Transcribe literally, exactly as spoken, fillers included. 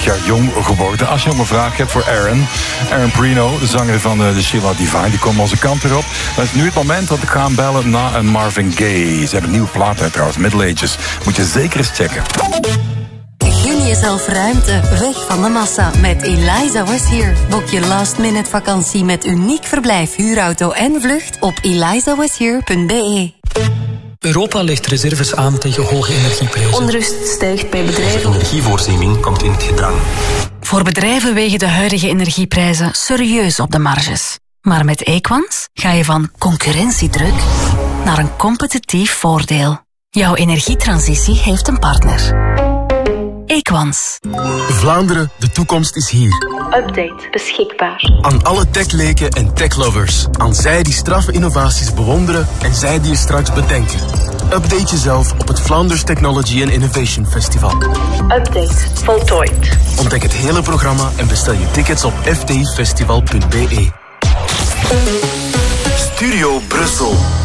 vijfentwintig jaar jong geworden. Als je nog een vraag hebt voor Aaron. Aaron Perino, de zanger van de, de Sheila Divine, die komt onze kant erop. Dan is nu het moment dat ik ga bellen naar een Marvin Gaye. Ze hebben een nieuwe plaat uit trouwens, Middle Ages. Moet je zeker eens checken. Gun jezelf ruimte, weg van de massa met Eliza Was Here. Boek je last minute vakantie met uniek verblijf, huurauto en vlucht op eliza was here punt b e. Europa legt reserves aan tegen hoge energieprijzen. Onrust stijgt bij bedrijven. De energievoorziening komt in het gedrang. Voor bedrijven wegen de huidige energieprijzen serieus op de marges. Maar met Equans ga je van concurrentiedruk naar een competitief voordeel. Jouw energietransitie heeft een partner. Equans. Vlaanderen, de toekomst is hier. Update beschikbaar. Aan alle techleken en techlovers. Aan zij die straffe innovaties bewonderen en zij die je straks bedenken. Update jezelf op het Flanders Technology and Innovation Festival. Update voltooid. Ontdek het hele programma en bestel je tickets op f t i festival punt b e. Studio Brussel.